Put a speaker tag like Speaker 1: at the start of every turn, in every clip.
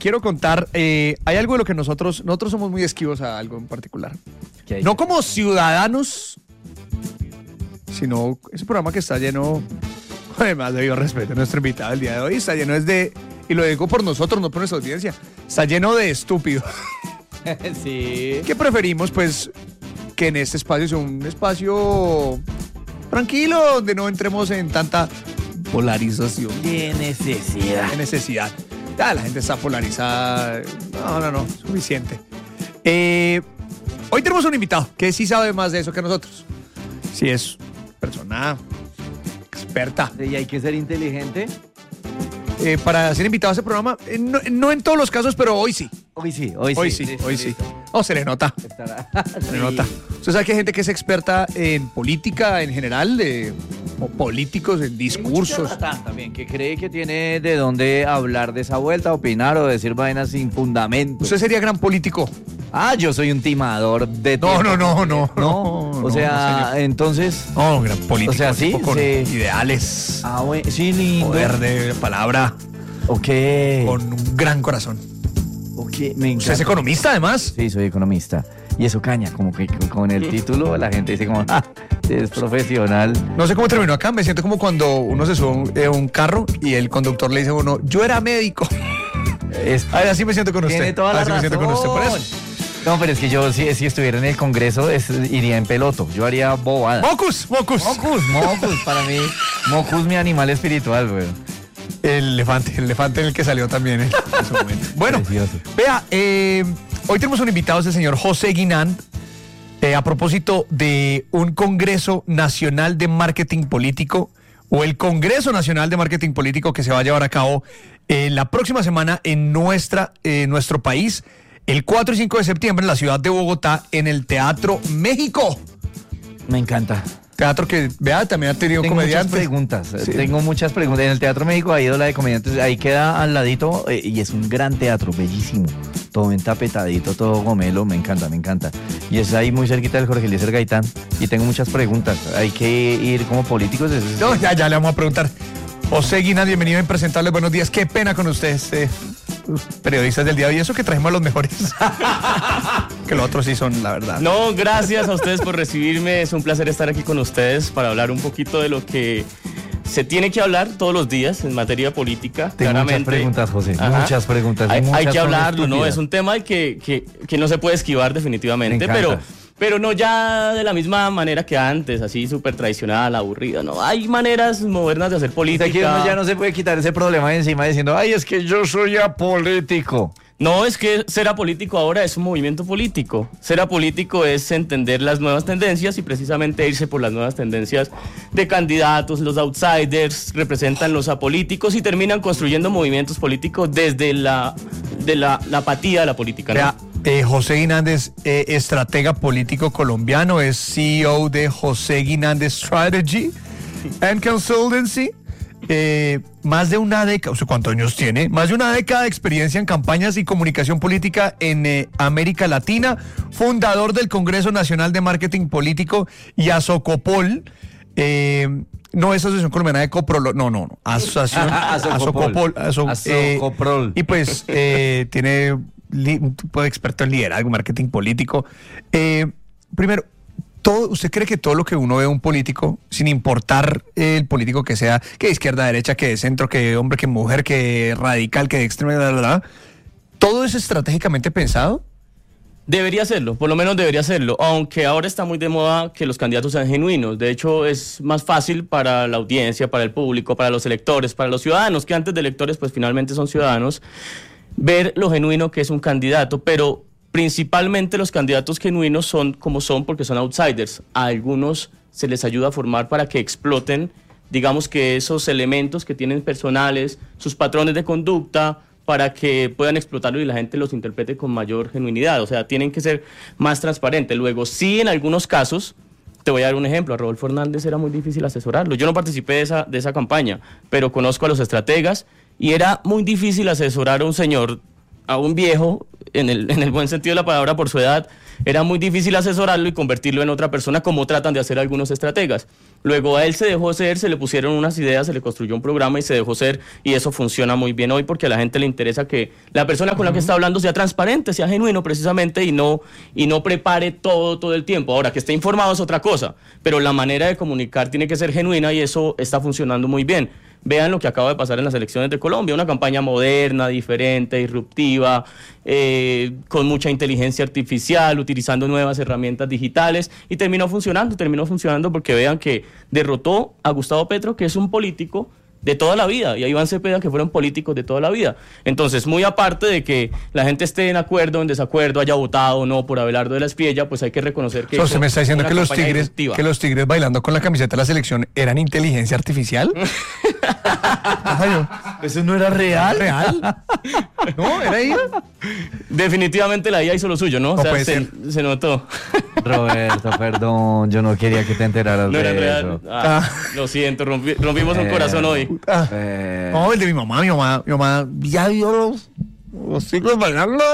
Speaker 1: quiero contar, hay algo de lo que nosotros somos muy esquivos a algo en particular. No como ciudadanos, sino ese programa que está lleno, además debido respeto a nuestro invitado el día de hoy, está lleno y lo digo por nosotros, no por nuestra audiencia, está lleno de estúpidos.
Speaker 2: Sí.
Speaker 1: ¿Qué preferimos? Pues que en este espacio sea un espacio tranquilo, donde no entremos en tanta polarización.
Speaker 2: Qué necesidad.
Speaker 1: Qué necesidad. Ya, la gente está polarizada. No, suficiente. Hoy tenemos un invitado que sí sabe más de eso que nosotros. Sí, es persona experta.
Speaker 2: ¿Y hay que ser inteligente?
Speaker 1: Para ser invitado a este programa, no en todos los casos, pero hoy sí.
Speaker 2: Hoy sí.
Speaker 1: Oh, se le nota. Se le nota. Usted sabe que hay gente que es experta en política en general, o políticos, en discursos.
Speaker 2: También, que cree que tiene de dónde hablar de esa vuelta, opinar o decir vainas sin fundamento.
Speaker 1: Usted sería gran político.
Speaker 2: Yo soy un timador de todo.
Speaker 1: No.
Speaker 2: O sea, entonces...
Speaker 1: No, gran político.
Speaker 2: O sea, sí,
Speaker 1: con
Speaker 2: sí.
Speaker 1: ideales.
Speaker 2: Bueno, sí, lindo.
Speaker 1: Poder de palabra.
Speaker 2: Ok.
Speaker 1: Con un gran corazón.
Speaker 2: Ok, me encanta.
Speaker 1: ¿Usted es economista, además?
Speaker 2: Sí, soy economista. Y eso caña, como que con el título la gente dice como, es profesional.
Speaker 1: No sé cómo terminó acá, me siento como cuando uno se sube a un carro y el conductor le dice a uno, yo era médico. Así me siento con usted.
Speaker 2: Tiene toda la razón.
Speaker 1: Me siento con usted por eso.
Speaker 2: No, pero es que yo si estuviera en el Congreso iría en peloto. Yo haría bobadas.
Speaker 1: Mocus.
Speaker 2: Para mí, Mocus mi animal espiritual, güey.
Speaker 1: El elefante en el que salió también en ese momento. Bueno,
Speaker 2: precioso.
Speaker 1: Vea, hoy tenemos un invitado, es el señor José Guinand, a propósito de un Congreso Nacional de Marketing Político, o el Congreso Nacional de Marketing Político que se va a llevar a cabo la próxima semana en nuestro país, el 4 y 5 de septiembre en la ciudad de Bogotá, en el Teatro México.
Speaker 2: Me encanta.
Speaker 1: Teatro que, vea, también ha tenido comediantes.
Speaker 2: Tengo muchas preguntas. En el Teatro México ha ido la de comediantes, ahí queda al ladito y es un gran teatro, bellísimo. Todo bien tapetadito, todo gomelo, me encanta. Y es ahí muy cerquita del Jorge Eliezer Gaitán. Y tengo muchas preguntas. Hay que ir como políticos.
Speaker 1: No, ya le vamos a preguntar. José Guinand, bienvenido a Impresentable. Buenos días. Qué pena con ustedes, periodistas del día de hoy. Eso que trajimos a los mejores. Que los otros sí son, la verdad.
Speaker 3: No, gracias a ustedes por recibirme. Es un placer estar aquí con ustedes para hablar un poquito de lo que se tiene que hablar todos los días en materia política.
Speaker 2: Tengo
Speaker 3: claramente.
Speaker 2: muchas preguntas, José.
Speaker 3: Ajá.
Speaker 2: Muchas preguntas.
Speaker 3: Hay que hablarlo, ¿no? Es un tema que no se puede esquivar definitivamente, pero no ya de la misma manera que antes, así súper tradicional, aburrida, ¿no? Hay maneras modernas de hacer política.
Speaker 2: Aquí uno ya no se puede quitar ese problema de encima diciendo, es que yo soy apolítico.
Speaker 3: No, es que ser apolítico ahora es un movimiento político. Ser apolítico es entender las nuevas tendencias y precisamente irse por las nuevas tendencias de candidatos. Los outsiders representan los apolíticos y terminan construyendo movimientos políticos desde la apatía de la política, ¿no?
Speaker 1: Vea, José Guinand es estratega político colombiano, es CEO de José Guinand Strategy and Consultancy. Más de una década, ¿cuántos años tiene? Más de una década de experiencia en campañas y comunicación política en América Latina, fundador del Congreso Nacional de Marketing Político y Asocopol. No es Asociación Colombiana de Coprol, no. Asociación
Speaker 2: Asocopol.
Speaker 1: Asocopol. Y pues tiene un tipo de experto en liderazgo, marketing político. Primero, ¿usted cree que todo lo que uno ve de un político, sin importar el político que sea, que de izquierda, derecha, que de centro, que de hombre, que mujer, que radical, que de extrema, todo es estratégicamente pensado?
Speaker 3: Debería serlo, por lo menos debería serlo, aunque ahora está muy de moda que los candidatos sean genuinos. De hecho, es más fácil para la audiencia, para el público, para los electores, para los ciudadanos, que antes de electores pues finalmente son ciudadanos, ver lo genuino que es un candidato, pero principalmente los candidatos genuinos son como son porque son outsiders. A algunos se les ayuda a formar para que exploten, digamos que esos elementos que tienen personales, sus patrones de conducta, para que puedan explotarlo y la gente los interprete con mayor genuinidad. O sea, tienen que ser más transparentes. Luego, sí, en algunos casos, te voy a dar un ejemplo, a Rodolfo Hernández era muy difícil asesorarlo. Yo no participé de esa campaña, pero conozco a los estrategas y era muy difícil asesorar a un señor, a un viejo, en el buen sentido de la palabra por su edad, era muy difícil asesorarlo y convertirlo en otra persona como tratan de hacer algunos estrategas. Luego a él se dejó ser, se le pusieron unas ideas, se le construyó un programa y se dejó ser, y eso funciona muy bien hoy porque a la gente le interesa que la persona con la que está hablando sea transparente, sea genuino precisamente y no prepare todo el tiempo. Ahora, que esté informado es otra cosa, pero la manera de comunicar tiene que ser genuina y eso está funcionando muy bien. Vean lo que acaba de pasar en las elecciones de Colombia, una campaña moderna, diferente, disruptiva, con mucha inteligencia artificial, utilizando nuevas herramientas digitales, y terminó funcionando porque vean que derrotó a Gustavo Petro, que es un político de toda la vida, y a Iván Cepeda, que fueron políticos de toda la vida. Entonces, muy aparte de que la gente esté en acuerdo o en desacuerdo, haya votado o no por Abelardo de la Espriella, pues hay que reconocer que...
Speaker 1: ¿Se me está diciendo que los tigres bailando con la camiseta de la selección eran inteligencia artificial?
Speaker 2: ¿Eso no era real?
Speaker 1: ¿No? ¿Era ella?
Speaker 3: Definitivamente la IA hizo lo suyo, ¿no?
Speaker 1: No puede ser.
Speaker 3: Se notó.
Speaker 2: Roberto, perdón, yo no quería que te enteraras
Speaker 3: No era
Speaker 2: de
Speaker 3: real.
Speaker 2: eso.
Speaker 3: Lo siento, rompimos un corazón hoy.
Speaker 1: No, el de mi mamá, ya vio los tigres bailando.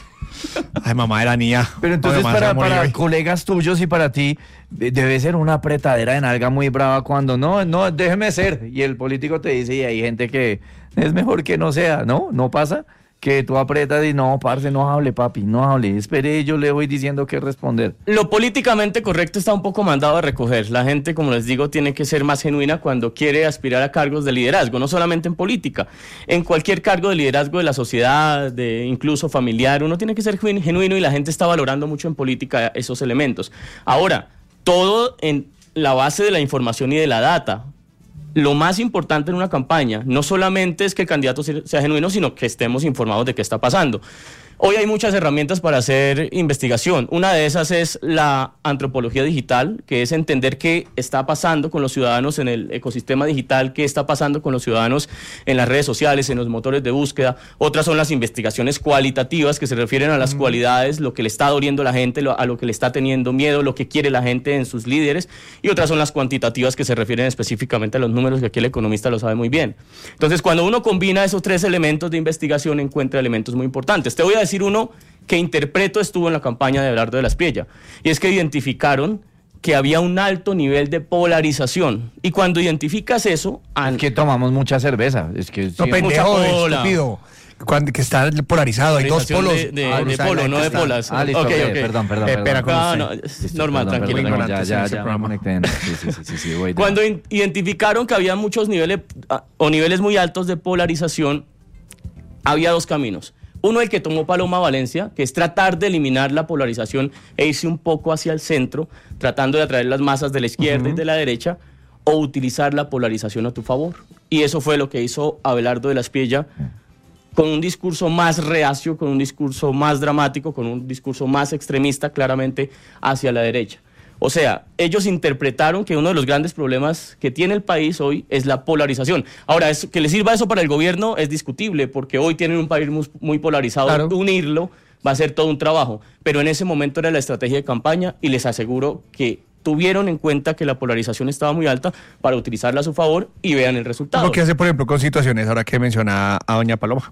Speaker 1: Ay, mamá era niña.
Speaker 2: Pero entonces para colegas tuyos y para ti debe ser una apretadera de nalga muy brava cuando no, déjeme ser. Y el político te dice, y hay gente que es mejor que no sea, ¿no? ¿No pasa? Que tú apretas y no, parce, no hable, papi, no hable. Espere, yo le voy diciendo qué responder.
Speaker 3: Lo políticamente correcto está un poco mandado a recoger. La gente, como les digo, tiene que ser más genuina cuando quiere aspirar a cargos de liderazgo, no solamente en política. En cualquier cargo de liderazgo de la sociedad, incluso familiar, uno tiene que ser genuino y la gente está valorando mucho en política esos elementos. Ahora, todo en la base de la información y de la data. Lo más importante en una campaña no solamente es que el candidato sea genuino, sino que estemos informados de qué está pasando. Hoy hay muchas herramientas para hacer investigación. Una de esas es la antropología digital, que es entender qué está pasando con los ciudadanos en el ecosistema digital, qué está pasando con los ciudadanos en las redes sociales, en los motores de búsqueda. Otras son las investigaciones cualitativas, que se refieren a las cualidades, lo que le está doliendo a la gente, a lo que le está teniendo miedo, lo que quiere la gente en sus líderes. Y otras son las cuantitativas, que se refieren específicamente a los números, que aquí el economista lo sabe muy bien. Entonces, cuando uno combina esos tres elementos de investigación, encuentra elementos muy importantes. Te voy a decir uno que interpreto estuvo en la campaña de Abelardo de la Espriella, y es que identificaron que había un alto nivel de polarización, y cuando identificas eso...
Speaker 2: Es que tomamos mucha cerveza, es que...
Speaker 1: No,
Speaker 2: sí,
Speaker 1: pendejo, estúpido. Que está polarizado, hay dos polos.
Speaker 3: De polo, no de polas.
Speaker 2: Listo,
Speaker 3: okay.
Speaker 2: Perdón.
Speaker 3: No, es normal, tranquilo.
Speaker 2: Ya me conecté. Sí, voy.
Speaker 3: Cuando identificaron que había muchos niveles, o niveles muy altos de polarización, había dos caminos. Uno, el que tomó Paloma Valencia, que es tratar de eliminar la polarización e irse un poco hacia el centro, tratando de atraer las masas de la izquierda y de la derecha, o utilizar la polarización a tu favor. Y eso fue lo que hizo Abelardo de la Espriella, con un discurso más reacio, con un discurso más dramático, con un discurso más extremista, claramente hacia la derecha. O sea, ellos interpretaron que uno de los grandes problemas que tiene el país hoy es la polarización. Ahora, que le sirva eso para el gobierno es discutible, porque hoy tienen un país muy polarizado. Claro. Unirlo va a ser todo un trabajo. Pero en ese momento era la estrategia de campaña, y les aseguro que tuvieron en cuenta que la polarización estaba muy alta para utilizarla a su favor, y vean el resultado.
Speaker 1: Lo que hace, por ejemplo, con situaciones, ahora que menciona a doña Paloma.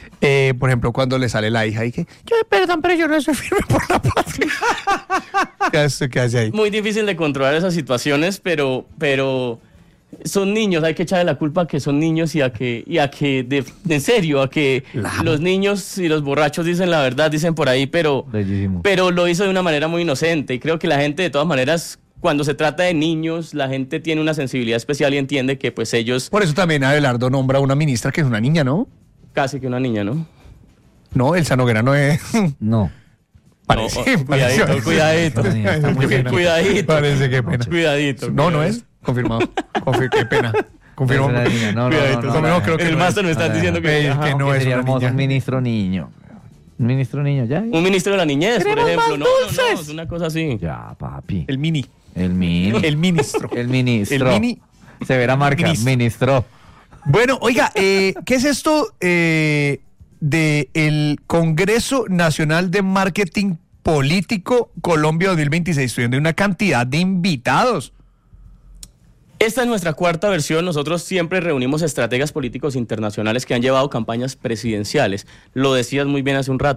Speaker 1: Por ejemplo, cuando le sale la hija y que, perdón, pero yo no soy firme por la patria. ¿Qué hace ahí?
Speaker 3: Muy difícil de controlar esas situaciones, pero son niños, hay que echarle la culpa a que son niños, y a que en serio, a que los niños y los borrachos dicen la verdad, dicen por ahí, pero lo hizo de una manera muy inocente, y creo que la gente, de todas maneras, cuando se trata de niños, la gente tiene una sensibilidad especial y entiende que pues ellos...
Speaker 1: Por eso también Abelardo nombra a una ministra que es una niña, ¿no?
Speaker 3: Casi que una niña, ¿no?
Speaker 1: No, Elsa Noguera no es...
Speaker 2: No.
Speaker 1: Parece,
Speaker 3: cuidadito. Cuidadito.
Speaker 1: Parece, qué pena.
Speaker 3: Cuidadito.
Speaker 1: No es. Confirmado. Qué pena. Confirmó.
Speaker 2: No,
Speaker 3: creo que en el máster me están diciendo que
Speaker 1: no es una niña.
Speaker 2: Un ministro niño. Un ministro niño, ya.
Speaker 3: Un ministro de la niñez, por ejemplo. No,
Speaker 1: es
Speaker 3: una cosa así.
Speaker 2: Ya, papi.
Speaker 1: El mini.
Speaker 2: El ministro.
Speaker 1: El mini.
Speaker 2: Severa marca. Ministro.
Speaker 1: Bueno, oiga, ¿qué es esto del Congreso Nacional de Marketing Político Colombia 2026? Estoy viendo una cantidad de invitados.
Speaker 3: Esta es nuestra cuarta versión. Nosotros siempre reunimos estrategas políticos internacionales que han llevado campañas presidenciales. Lo decías muy bien hace un rato.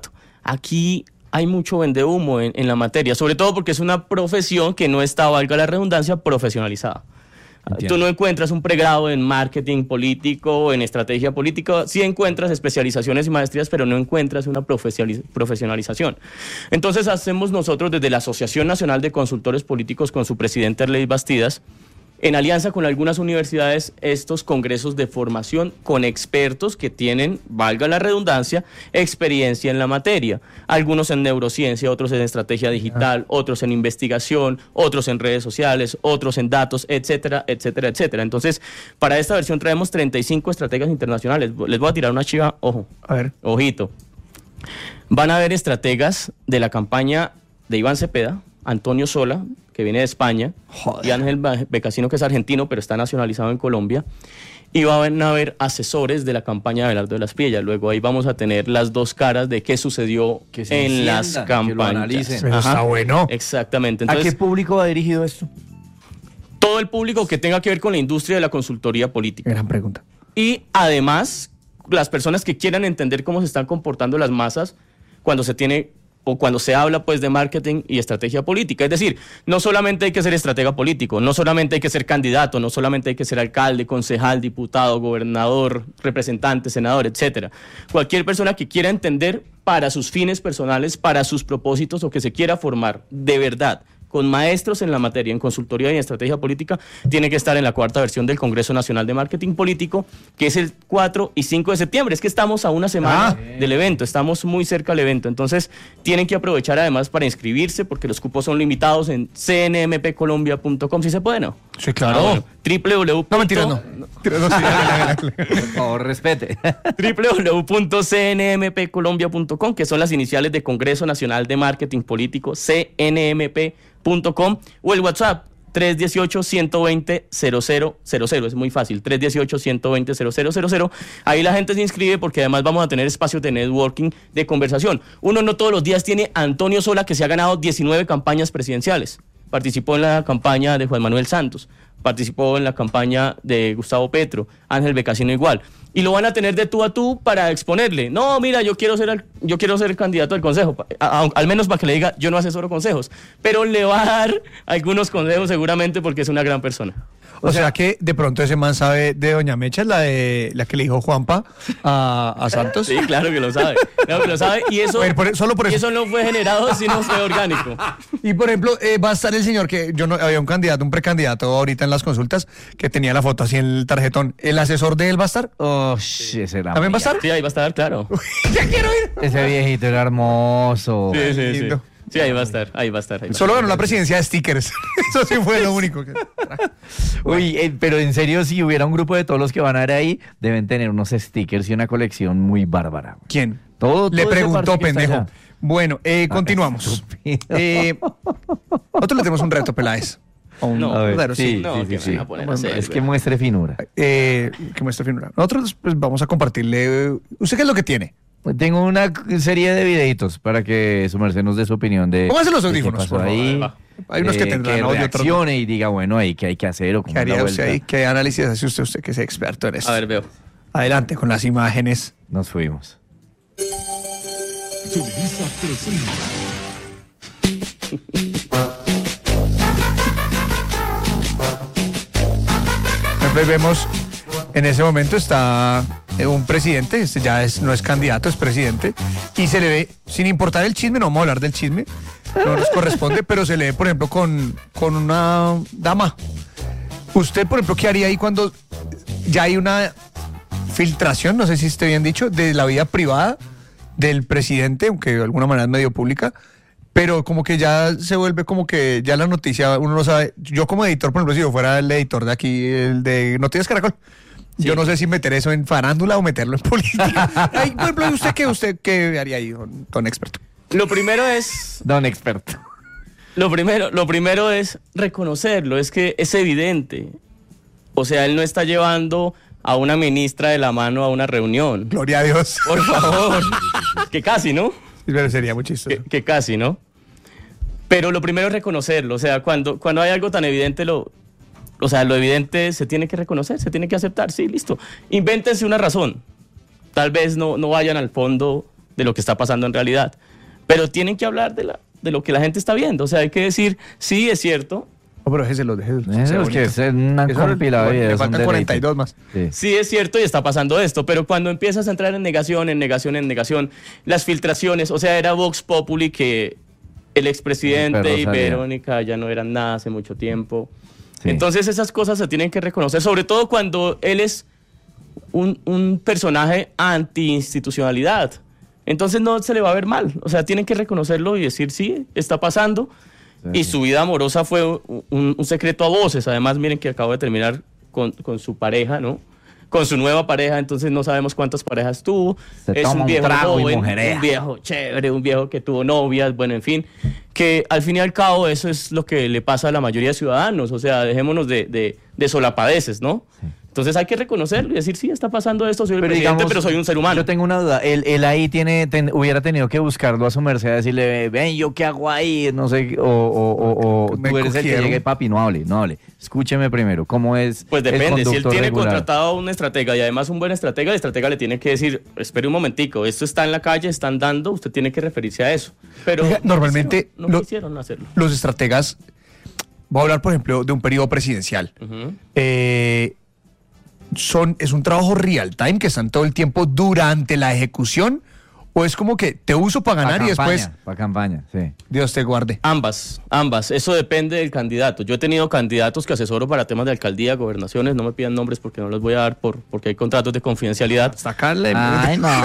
Speaker 3: aquí hay mucho vendehumo en la materia, sobre todo porque es una profesión que no está, valga la redundancia, profesionalizada.
Speaker 2: Entiendo.
Speaker 3: Tú no encuentras un pregrado en marketing político, en estrategia política, sí encuentras especializaciones y maestrías, pero no encuentras una profesionalización. Entonces hacemos nosotros desde la Asociación Nacional de Consultores Políticos con su presidente Arleis Bastidas, en alianza con algunas universidades, estos congresos de formación con expertos que tienen, valga la redundancia, experiencia en la materia. Algunos en neurociencia, otros en estrategia digital, otros en investigación, otros en redes sociales, otros en datos, etcétera, etcétera, etcétera. Entonces, para esta versión traemos 35 estrategias internacionales. Les voy a tirar una chiva, ojo,
Speaker 1: A ver.
Speaker 3: ojito. Van a haber estrategas de la campaña de Iván Cepeda, Antonio Sola, que viene de España,
Speaker 1: Joder.
Speaker 3: y Ángel Becasino, que es argentino, pero está nacionalizado en Colombia. Y van a haber asesores de la campaña de Abelardo de las Pillas. Luego ahí vamos a tener las dos caras de qué sucedió
Speaker 2: Que se
Speaker 3: en las
Speaker 2: enciendan, que lo
Speaker 3: campañas.
Speaker 2: analicen.
Speaker 1: Eso está bueno.
Speaker 3: Exactamente.
Speaker 2: ¿A qué
Speaker 3: Entonces,
Speaker 2: público va dirigido esto?
Speaker 3: todo el público que tenga que ver con la industria de la consultoría política.
Speaker 1: Gran pregunta.
Speaker 3: Y además, las personas que quieran entender cómo se están comportando las masas cuando se tiene o cuando se habla pues de marketing y estrategia política. Es decir, no solamente hay que ser estratega político, no solamente hay que ser candidato, no solamente hay que ser alcalde, concejal, diputado, gobernador, representante, senador, etcétera. Cualquier persona que quiera entender para sus fines personales, para sus propósitos o que se quiera formar de verdad con maestros en la materia, en consultoría y en estrategia política, tiene que estar en la cuarta versión del Congreso Nacional de Marketing Político, que es el 4 y 5 de septiembre. Es que estamos a una semana del evento, estamos muy cerca del evento. Entonces, tienen que aprovechar además para inscribirse, porque los cupos son limitados en cnmpcolombia.com. ¿Sí se puede, no?
Speaker 1: Sí, claro.
Speaker 3: www.
Speaker 1: No, mentiras, no. Mentiras, no, sí, hágale.
Speaker 2: Por favor, respete.
Speaker 3: www.cnmpcolombia.com, que son las iniciales de Congreso Nacional de Marketing Político, cnmp.com, o el WhatsApp 318-120-0000. Es muy fácil, 318-120-0000. Ahí la gente se inscribe porque además vamos a tener espacios de networking, de conversación. Uno no todos los días tiene a Antonio Sola, que se ha ganado 19 campañas presidenciales. Participó en la campaña de Juan Manuel Santos, participó en la campaña de Gustavo Petro, Ángel Becasino igual. Y lo van a tener de tú a tú para exponerle. No, mira, yo quiero ser el candidato al consejo. Al menos para que le diga, yo no asesoro consejos. Pero le va a dar algunos consejos seguramente porque es una gran persona.
Speaker 1: O sea que de pronto ese man sabe de Doña Mecha, la que le dijo Juanpa a Santos.
Speaker 3: Sí, claro que lo sabe. Claro que lo sabe. Y eso,
Speaker 1: Solo por
Speaker 3: y
Speaker 1: eso.
Speaker 3: eso no fue generado, sino fue orgánico.
Speaker 1: Y por ejemplo, va a estar el señor que yo no había un precandidato ahorita en las consultas que tenía la foto así en el tarjetón. ¿El asesor de él va a estar?
Speaker 2: Oh, ese era
Speaker 1: ¿También va a estar?
Speaker 3: Sí, ahí va a estar, claro.
Speaker 1: ¡Ya quiero ir!
Speaker 2: Ese viejito era hermoso.
Speaker 3: Sí, sí, sí.
Speaker 1: Lindo.
Speaker 3: Sí, ahí va a estar, ahí va a estar.
Speaker 1: Solo ganó la presidencia de stickers. Eso sí fue lo único.
Speaker 2: Uy, pero en serio, si hubiera un grupo de todos los que van a ir ahí, deben tener unos stickers y una colección muy bárbara.
Speaker 1: ¿Quién?
Speaker 2: Todo
Speaker 1: Le
Speaker 2: ese
Speaker 1: preguntó,
Speaker 2: parche que está
Speaker 1: pendejo.
Speaker 2: allá.
Speaker 1: Bueno, continuamos. Nosotros le tenemos un reto, Peláez. O un
Speaker 3: No,
Speaker 2: A ver,
Speaker 1: verdadero,
Speaker 2: sí,
Speaker 3: No,
Speaker 2: sí,
Speaker 3: que
Speaker 2: sí,
Speaker 3: me van
Speaker 2: sí.
Speaker 3: a poner a hacer,
Speaker 2: Es que
Speaker 3: güey.
Speaker 2: muestre finura.
Speaker 1: que muestre finura. Nosotros pues, vamos a compartirle. ¿Usted qué es lo que tiene?
Speaker 2: Tengo una serie de videitos para que su merced nos dé su opinión de
Speaker 1: Póngase los
Speaker 2: de qué
Speaker 1: audífonos,
Speaker 2: pasó
Speaker 1: por favor.
Speaker 2: ahí.
Speaker 1: Hay unos que tendrán audio, otros no.
Speaker 2: reaccione y diga, bueno, ahí qué hay que hacer o cómo
Speaker 1: ¿Qué
Speaker 2: es la
Speaker 1: haría usted
Speaker 2: vuelta.
Speaker 1: ahí? ¿Qué análisis hace usted que es experto en eso?
Speaker 3: A ver, veo.
Speaker 1: Adelante con las imágenes.
Speaker 2: Nos fuimos.
Speaker 1: Entonces vemos, en ese momento está un presidente, no es candidato, es presidente, y se le ve, sin importar el chisme, no vamos a hablar del chisme, no nos corresponde, pero se le ve, por ejemplo, con una dama. ¿Usted, por ejemplo, qué haría ahí cuando ya hay una filtración, no sé si esté bien dicho, de la vida privada del presidente, aunque de alguna manera es medio pública, pero como que ya se vuelve como que ya la noticia, uno no sabe. Yo como editor, por ejemplo, si yo fuera el editor de aquí, el de Noticias Caracol, yo no sé si meter eso en farándula o meterlo en política. Ay, por ejemplo, ¿usted qué haría ahí, don experto?
Speaker 3: Lo primero es
Speaker 2: Don experto.
Speaker 3: Lo primero es reconocerlo, es que es evidente. O sea, él no está llevando a una ministra de la mano a una reunión.
Speaker 1: Gloria a Dios.
Speaker 3: Por favor. Que casi, ¿no?
Speaker 1: Pero sería muy chistoso.
Speaker 3: Que casi, ¿no? Pero lo primero es reconocerlo. O sea, cuando hay algo tan evidente, lo evidente se tiene que reconocer, se tiene que aceptar. Sí, listo. Invéntense una razón. Tal vez no vayan al fondo de lo que está pasando en realidad. Pero tienen que hablar de lo que la gente está viendo. O sea, hay que decir, sí, es cierto.
Speaker 1: No, pero déjeselo.
Speaker 2: Eso que es una compilada.
Speaker 1: Le faltan 42 más.
Speaker 3: Sí, es cierto y está pasando esto, pero cuando empiezas a entrar en negación, las filtraciones, o sea, era Vox Populi que el expresidente y Verónica ya no eran nada hace mucho tiempo. Sí. Entonces esas cosas se tienen que reconocer, sobre todo cuando él es un personaje anti-institucionalidad. Entonces no se le va a ver mal, o sea, tienen que reconocerlo y decir, sí, está pasando. Sí. Y su vida amorosa fue un secreto a voces. Además, miren que acabo de terminar con su pareja, ¿no? Con su nueva pareja, entonces no sabemos cuántas parejas tuvo. Es un viejo joven, un viejo chévere, un viejo que tuvo novias, bueno, en fin. Que al fin y al cabo eso es lo que le pasa a la mayoría de ciudadanos. O sea, dejémonos de solapadeces, ¿no? Sí. Entonces hay que reconocerlo y decir, sí, está pasando esto, soy el presidente, digamos, pero soy un ser humano.
Speaker 2: Yo tengo una duda, él ahí hubiera tenido que buscarlo a su merced, decirle, ven, ¿yo qué hago ahí? No sé, o tú eres el que llegue, papi, no hable, escúcheme primero, ¿cómo es?
Speaker 3: Pues depende, si él tiene contratado a un estratega y además un buen estratega, el estratega le tiene que decir, espere un momentico, esto está en la calle, están dando, usted tiene que referirse a eso. Pero
Speaker 1: oiga, normalmente
Speaker 3: no quisieron hacerlo.
Speaker 1: Los estrategas, voy a hablar, por ejemplo, de un periodo presidencial. ¿Es un trabajo real time que están todo el tiempo durante la ejecución? ¿O es como que te uso para ganar y después...
Speaker 2: Para campaña, sí.
Speaker 1: Dios te guarde.
Speaker 3: Ambas. Eso depende del candidato. Yo he tenido candidatos que asesoro para temas de alcaldía, gobernaciones. No me pidan nombres porque no los voy a dar porque hay contratos de confidencialidad.
Speaker 1: Sacarle.
Speaker 2: Ay, no.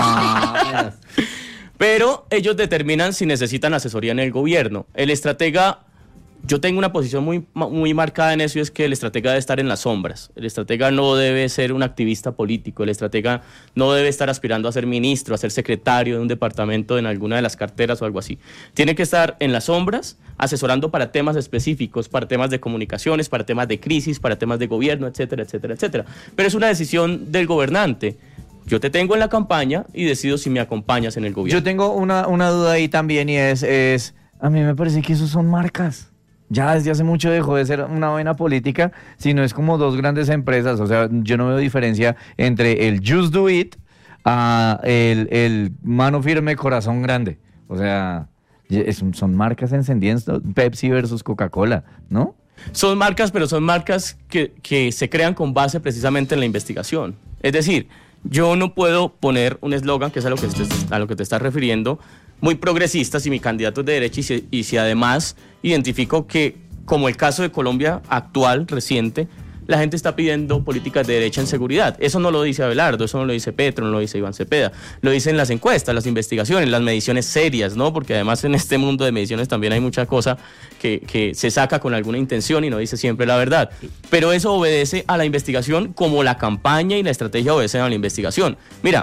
Speaker 3: Pero ellos determinan si necesitan asesoría en el gobierno. El estratega... Yo tengo una posición muy marcada en eso y es que el estratega debe estar en las sombras. El estratega no debe ser un activista político. El estratega no debe estar aspirando a ser ministro, a ser secretario de un departamento en alguna de las carteras o algo así. Tiene que estar en las sombras, asesorando para temas específicos, para temas de comunicaciones, para temas de crisis, para temas de gobierno, etcétera, etcétera, etcétera. Pero es una decisión del gobernante. Yo te tengo en la campaña y decido si me acompañas en el gobierno.
Speaker 2: Yo tengo una duda ahí también y es a mí me parece que esos son marcas. Ya desde hace mucho dejó de ser una buena política, sino es como dos grandes empresas. O sea, yo no veo diferencia entre el Just Do It a el mano firme, corazón grande. O sea, son marcas encendiendo, Pepsi versus Coca-Cola, ¿no?
Speaker 3: Son marcas, pero son marcas que se crean con base precisamente en la investigación. Es decir, yo no puedo poner un eslogan, que es a lo que te estás refiriendo, muy progresista si mi candidato es de derecha y si además identifico que, como el caso de Colombia actual, reciente, la gente está pidiendo políticas de derecha en seguridad. Eso no lo dice Abelardo, eso no lo dice Petro, no lo dice Iván Cepeda. Lo dicen las encuestas, las investigaciones, las mediciones serias, ¿no? Porque además en este mundo de mediciones también hay mucha cosa que se saca con alguna intención y no dice siempre la verdad. Pero eso obedece a la investigación como la campaña y la estrategia obedecen a la investigación. Mira,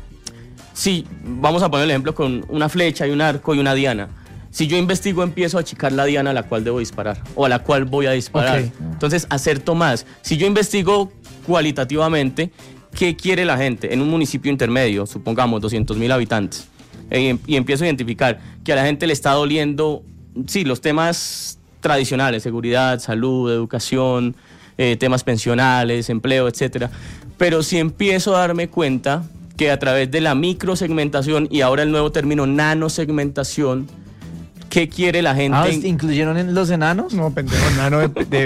Speaker 3: si vamos a poner el ejemplo con una flecha y un arco y una diana. Si yo investigo, empiezo a achicar la diana a la cual debo disparar o a la cual voy a disparar. Okay. Entonces, acerto más. Si yo investigo cualitativamente, ¿qué quiere la gente en un municipio intermedio, supongamos 200,000 habitantes? Y empiezo a identificar que a la gente le está doliendo, sí, los temas tradicionales, seguridad, salud, educación, temas pensionales, empleo, etcétera. Pero si empiezo a darme cuenta que a través de la microsegmentación y ahora el nuevo término nanosegmentación, ¿qué quiere la gente?
Speaker 2: ¿Incluyeron en los enanos?
Speaker 1: No, pendejo, enano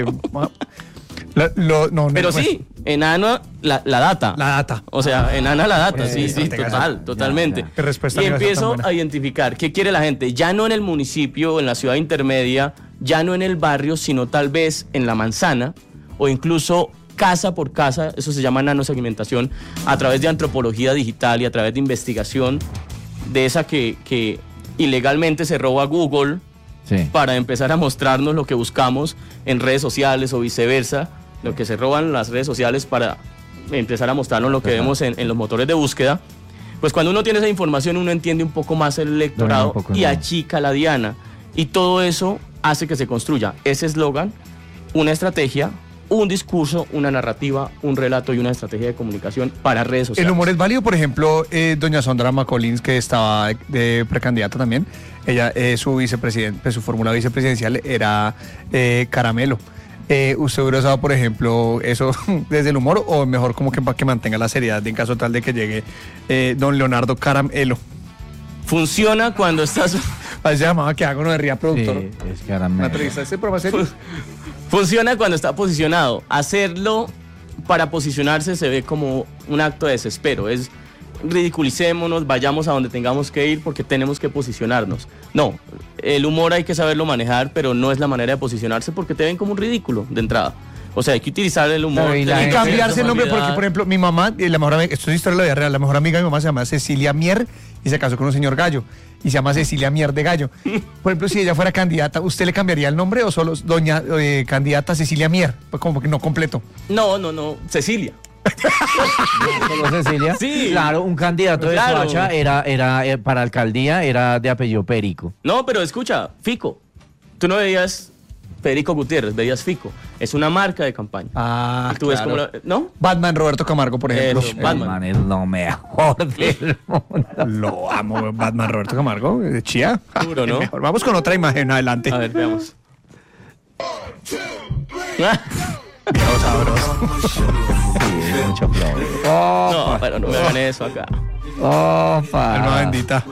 Speaker 1: no,
Speaker 3: pero sí, enano la data.
Speaker 1: La data.
Speaker 3: O sea, enana la data, sí, totalmente.
Speaker 1: Ya.
Speaker 3: Y empiezo a identificar qué quiere la gente, ya no en el municipio, en la ciudad intermedia, ya no en el barrio, sino tal vez en la manzana o incluso casa por casa. Eso se llama nanosegmentación, a través de antropología digital y a través de investigación de esa que ilegalmente se roba Google, sí, para empezar a mostrarnos lo que buscamos en redes sociales o viceversa, lo que se roban las redes sociales para empezar a mostrarnos lo que vemos en los motores de búsqueda. Pues cuando uno tiene esa información, uno entiende un poco más el electorado y achica la diana. Y todo eso hace que se construya ese eslogan, una estrategia, un discurso, una narrativa, un relato y una estrategia de comunicación para redes sociales.
Speaker 1: ¿El humor es válido? Por ejemplo, doña Sondra McCollins, que estaba de precandidata también, ella, su vicepresidente, su fórmula vicepresidencial era caramelo. ¿Usted hubiera usado, por ejemplo, eso desde el humor o mejor como que para que mantenga la seriedad en caso tal de que llegue don Leonardo Caramelo?
Speaker 3: Funciona cuando estás...
Speaker 1: Así se llamaba que hago uno de Ría Productor.
Speaker 2: Sí, es que ahora me...
Speaker 1: ¿Una entrevista de este programa serio?
Speaker 3: Funciona cuando está posicionado. Hacerlo para posicionarse se ve como un acto de desespero. Es ridiculicémonos, vayamos a donde tengamos que ir porque tenemos que posicionarnos. No, el humor hay que saberlo manejar, pero no es la manera de posicionarse porque te ven como un ridículo de entrada. O sea, hay que utilizar el humor.
Speaker 2: Y
Speaker 1: Y cambiarse el nombre porque, por ejemplo, mi mamá, la mejor amiga, esto es historia de la vida real, la mejor amiga de mi mamá se llama Cecilia Mier y se casó con un señor Gallo y se llama Cecilia Mier de Gallo. Por ejemplo, si ella fuera candidata, ¿usted le cambiaría el nombre o solo doña candidata Cecilia Mier? Pues como que no completo.
Speaker 3: No, Cecilia.
Speaker 2: ¿Solo Cecilia?
Speaker 3: Sí.
Speaker 2: Claro, un candidato de
Speaker 3: Claro.
Speaker 2: Soacha era para alcaldía, era de apellido Perico.
Speaker 3: No, pero escucha, Fico. Tú no veías Federico Gutiérrez, veías Fico. Es una marca de campaña.
Speaker 1: Ah,
Speaker 3: Tú ves
Speaker 1: claro.
Speaker 3: cómo ¿no?
Speaker 1: Batman Roberto Camargo, por ejemplo.
Speaker 3: Eso, Batman.
Speaker 2: Man es lo mejor del mundo.
Speaker 1: Lo amo, Batman Roberto Camargo, de Chía.
Speaker 3: Duro, ¿no?
Speaker 1: El mejor. Vamos con otra imagen, adelante.
Speaker 3: A ver, veamos.
Speaker 2: Sí, mucho flow.
Speaker 3: No, pero no me hagan eso acá.
Speaker 2: Opa.
Speaker 1: Alma bendita.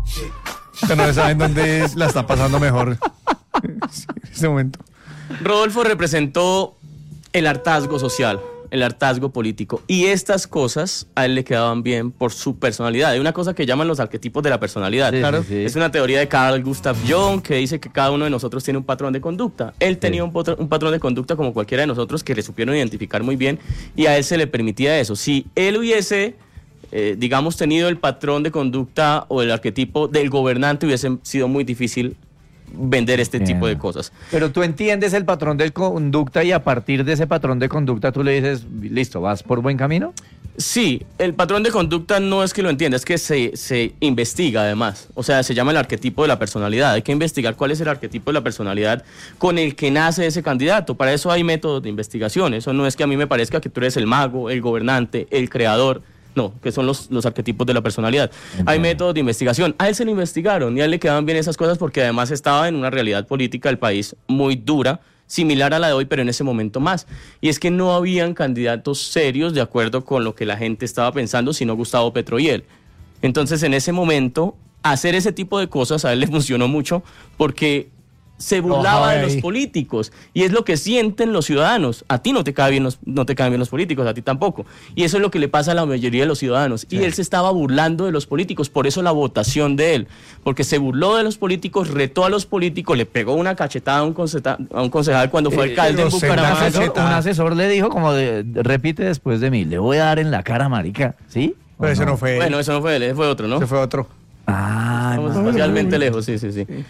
Speaker 1: Que no saben dónde la está pasando mejor. Sí, en este momento.
Speaker 3: Rodolfo representó el hartazgo social, el hartazgo político. Y estas cosas a él le quedaban bien por su personalidad. Hay una cosa que llaman los arquetipos de la personalidad.
Speaker 2: Sí,
Speaker 1: Claro.
Speaker 2: sí, sí.
Speaker 3: Es una teoría de Carl Gustav Jung que dice que cada uno de nosotros tiene un patrón de conducta. Él tenía un patrón de conducta como cualquiera de nosotros que le supieron identificar muy bien y a él se le permitía eso. Si él hubiese, digamos, tenido el patrón de conducta o el arquetipo del gobernante, hubiese sido muy difícil vender este
Speaker 2: Bien.
Speaker 3: tipo de cosas.
Speaker 2: Pero tú entiendes el patrón de conducta y a partir de ese patrón de conducta tú le dices, listo, ¿vas por buen camino?
Speaker 3: Sí, el patrón de conducta no es que lo entienda, es que se investiga además. O sea, se llama el arquetipo de la personalidad. Hay que investigar cuál es el arquetipo de la personalidad con el que nace ese candidato. Para eso hay métodos de investigación. Eso no es que a mí me parezca que tú eres el mago, el gobernante, el creador. No, que son los arquetipos de la personalidad. Hay métodos de investigación. A él se lo investigaron y a él le quedaban bien esas cosas porque además estaba en una realidad política del país muy dura, similar a la de hoy, pero en ese momento más. Y es que no habían candidatos serios de acuerdo con lo que la gente estaba pensando, sino Gustavo Petro y él. Entonces, en ese momento, hacer ese tipo de cosas a él le funcionó mucho porque se burlaba de los políticos y es lo que sienten los ciudadanos. A ti no te caen bien los políticos, a ti tampoco. Y eso es lo que le pasa a la mayoría de los ciudadanos. Y él se estaba burlando de los políticos, por eso la votación de él, porque se burló de los políticos, retó a los políticos, le pegó una cachetada a un concejal cuando fue alcalde en Bucaramanga.
Speaker 2: Un asesor le dijo como repite después de mí, le voy a dar en la cara, marica, ¿sí?
Speaker 1: Pero ese no fue.
Speaker 3: Bueno, eso no fue él, ese fue otro, ¿no?
Speaker 1: Ese fue otro.
Speaker 2: Ah,
Speaker 3: Estamos espacialmente lejos, sí.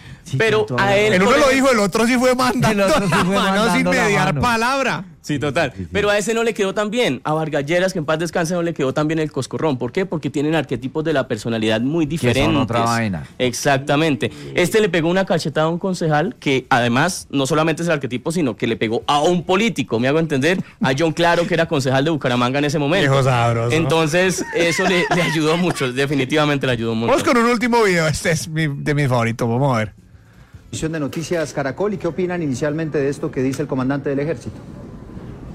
Speaker 3: Pero a él...
Speaker 1: El uno
Speaker 3: por
Speaker 1: lo
Speaker 3: ejemplo-
Speaker 1: dijo, el otro sí fue mandando
Speaker 2: El otro sí fue
Speaker 1: la mano sin
Speaker 2: mandando la
Speaker 1: mediar
Speaker 2: mano.
Speaker 1: palabra.
Speaker 3: Sí, total. Pero a ese no le quedó tan bien. A Vargas Lleras, que en paz descanse, no le quedó tan bien el coscorrón. ¿Por qué? Porque tienen arquetipos de la personalidad muy diferentes.
Speaker 2: otra vaina.
Speaker 3: Exactamente. Este le pegó una cachetada a un concejal que además no solamente es el arquetipo, sino que le pegó a un político. Me hago entender. A John Claro, que era concejal de Bucaramanga en ese momento.
Speaker 1: Viejo sabroso, ¿no?
Speaker 3: Entonces, eso le ayudó mucho. Definitivamente le ayudó mucho.
Speaker 1: Vamos con un último video. Este es de mis favoritos. Vamos a ver.
Speaker 4: Edición de Noticias Caracol. ¿Y qué opinan inicialmente de esto que dice el comandante del ejército?